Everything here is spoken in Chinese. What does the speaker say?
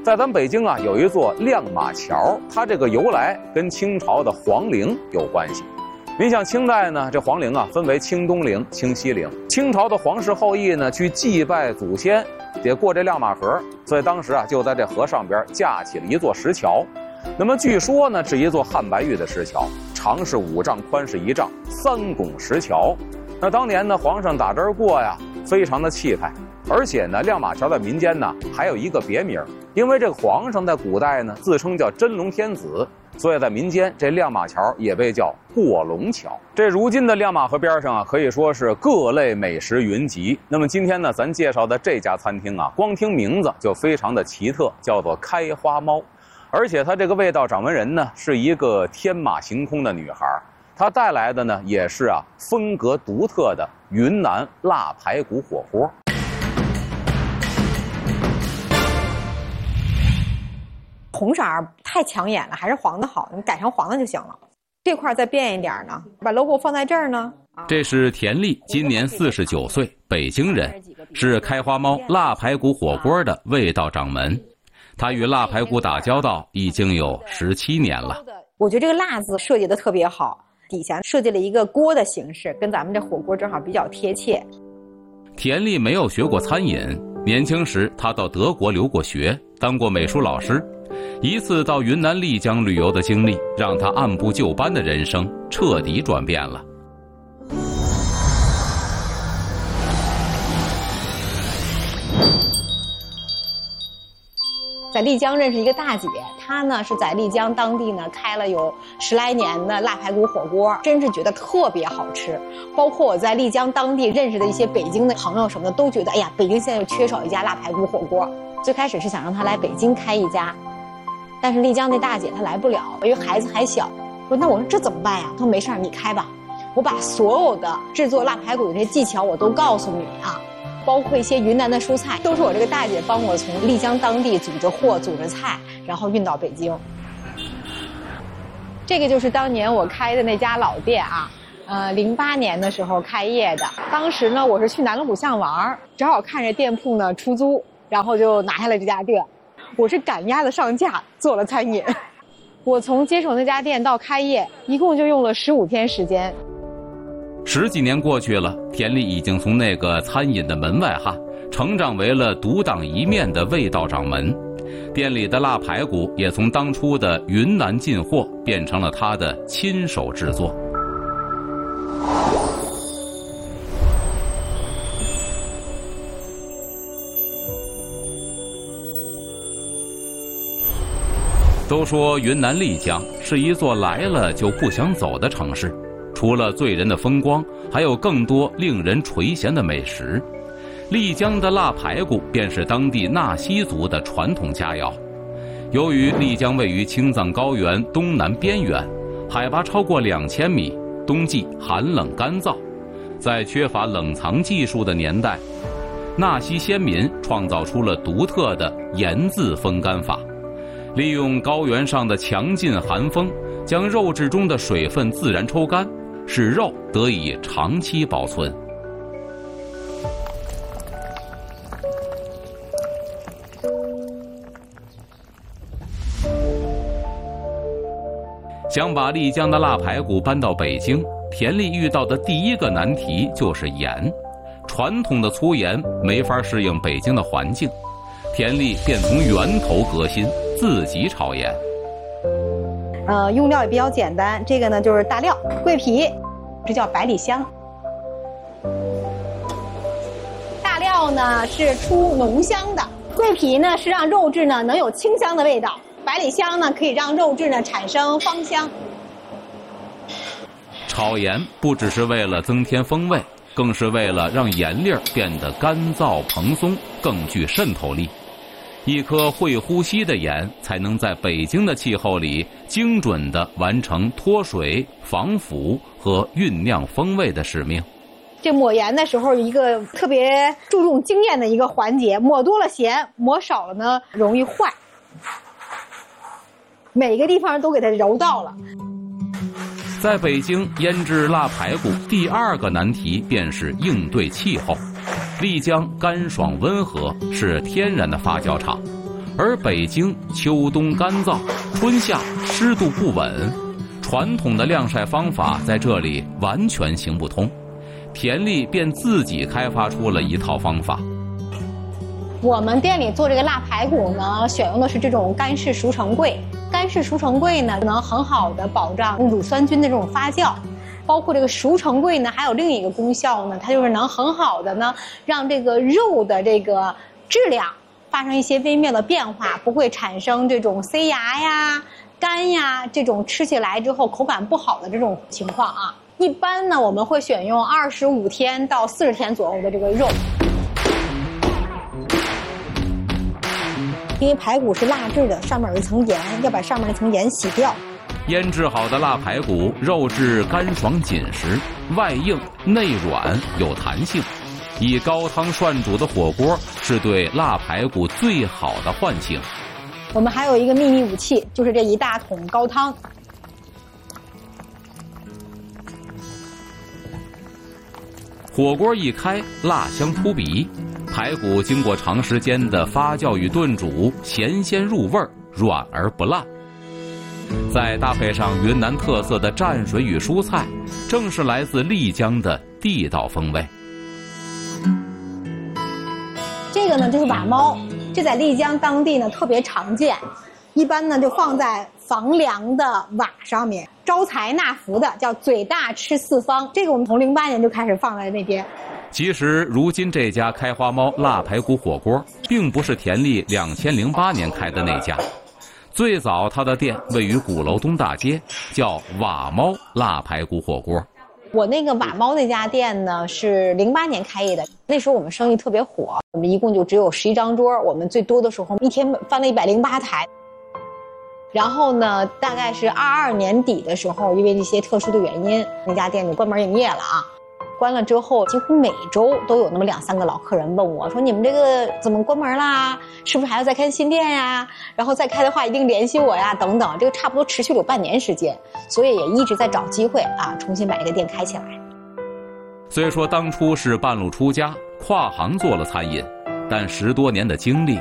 在咱北京啊，有一座亮马桥，它这个由来跟清朝的皇陵有关系。您像清代呢，这皇陵啊分为清东陵、清西陵。清朝的皇室后裔呢，去祭拜祖先，得过这亮马河，所以当时啊就在这河上边架起了一座石桥。那么据说呢，是一座汉白玉的石桥，长是5丈，宽是1丈，3拱石桥。那当年呢，皇上打这儿过呀，非常的气派。而且呢，亮马桥在民间呢还有一个别名，因为这个皇上在古代呢自称叫真龙天子，所以在民间这亮马桥也被叫过龙桥。这如今的亮马河边上啊，可以说是各类美食云集。那么今天呢，咱介绍的这家餐厅啊，光听名字就非常的奇特，叫做开花猫。而且它这个味道掌门人呢，是一个天马行空的女孩，她带来的呢也是啊风格独特的云南腊排骨火锅。 红色太抢眼了，还是黄的好，你改成黄的就行了。这块再变一点呢，把 logo 放在这儿呢。 这是田丽，今年49岁，北京人，是开花猫腊排骨火锅的味道掌门。他与腊排骨打交道已经有17年了。 我觉得这个腊字设计的特别好，底下设计了一个锅的形式，跟咱们这火锅正好比较贴切。 田丽没有学过餐饮，年轻时他到德国留过学，当过美术老师。一次到云南丽江旅游的经历，让他按部就班的人生彻底转变了。 在丽江认识一个大姐，她呢是在丽江当地呢开了有10来年的腊排骨火锅，真是觉得特别好吃。包括我在丽江当地认识的一些北京的朋友什么的，都觉得哎呀，北京现在就缺少一家腊排骨火锅。最开始是想让她来北京开一家，但是丽江那大姐她来不了，因为孩子还小。那我说这怎么办呀？她说没事儿，你开吧，我把所有的制作腊排骨的这些技巧我都告诉你啊。包括一些云南的蔬菜，都是我这个大姐帮我从丽江当地组着货、组着菜，然后运到北京。这个就是当年我开的那家老店啊，08年的时候开业的。当时呢，我是去南锣鼓巷玩，正好看着店铺呢出租，然后就拿下了这家店。我是赶鸭子上架做了餐饮。我从接手那家店到开业，一共就用了15天时间。 10几年过去了，田丽已经从那个餐饮的门外汉，成长为了独当一面的味道掌门。店里的腊排骨也从当初的云南进货，变成了他的亲手制作。都说云南丽江是一座来了就不想走的城市。除了醉人的风光，还有更多令人垂涎的美食。丽江的腊排骨便是当地纳西族的传统佳肴。由于丽江位于青藏高原东南边缘，海拔超过2000米，冬季寒冷干燥，在缺乏冷藏技术的年代，纳西先民创造出了独特的盐渍风干法，利用高原上的强劲寒风，将肉质中的水分自然抽干，使肉得以长期保存。想把丽江的腊排骨搬到北京，田丽遇到的第一个难题就是盐。传统的粗盐没法适应北京的环境，田丽便从源头革新，自己炒盐。 用料也比较简单，这个呢就是大料、桂皮，这叫百里香。大料呢是出浓香的，桂皮呢是让肉质呢能有清香的味道，百里香呢可以让肉质呢产生芳香。 炒盐不只是为了增添风味，更是为了让盐粒变得干燥蓬松，更具渗透力。一颗会呼吸的盐才能在北京的气候里精准地完成脱水、防腐和酝酿风味的使命。 这抹盐的时候，一个特别注重经验的一个环节，抹多了咸，抹少了呢容易坏。每个地方都给它揉到了。 在北京腌制腊排骨，第二个难题便是应对气候。丽江干爽温和，是天然的发酵场， 而北京秋冬干燥，春夏湿度不稳，传统的晾晒方法在这里完全行不通。田丽便自己开发出了一套方法。 我们店里做这个腊排骨呢，选用的是这种干式熟成柜。干式熟成柜呢，能很好的保障乳酸菌的这种发酵。包括这个熟成柜呢，还有另一个功效呢，它就是能很好的呢，让这个肉的这个质量发生一些微妙的变化，不会产生这种塞牙呀、干呀这种吃起来之后口感不好的这种情况啊。一般呢，我们会选用25天到40天左右的这个肉，因为排骨是蜡质的，上面有一层盐，要把上面那层盐洗掉。 腌制好的腊排骨，肉质干爽紧实，外硬内软，有弹性。以高汤涮煮的火锅是对腊排骨最好的唤醒。 我们还有一个秘密武器，就是这一大桶高汤。 火锅一开，辣香扑鼻，排骨经过长时间的发酵与炖煮，咸鲜入味，软而不烂。再搭配上云南特色的蘸水与蔬菜，正是来自丽江的地道风味。 这个呢就是瓦猫，这在丽江当地呢特别常见，一般呢就放在房梁的瓦上面，招财纳福的，叫嘴大吃四方。这个我们从08年就开始放在那边。 其实如今这家开花猫腊排骨火锅，并不是田丽2008年开的那家。最早他的店位于鼓楼东大街，叫瓦猫腊排骨火锅。 我那个瓦猫那家店呢是08年开业的，那时候我们生意特别火，我们一共就只有11张桌，我们最多的时候一天翻了108台。然后呢，大概是22年底的时候，因为一些特殊的原因，那家店就关门营业了啊。关了之后，几乎每周都有那么2、3个老客人问我说：“你们这个怎么关门啦？是不是还要再开新店呀？然后再开的话一定联系我呀，等等。”这个差不多持续了有半年时间，所以也一直在找机会啊，重新把这个店开起来。 虽说当初是半路出家，跨行做了餐饮，但10多年的经历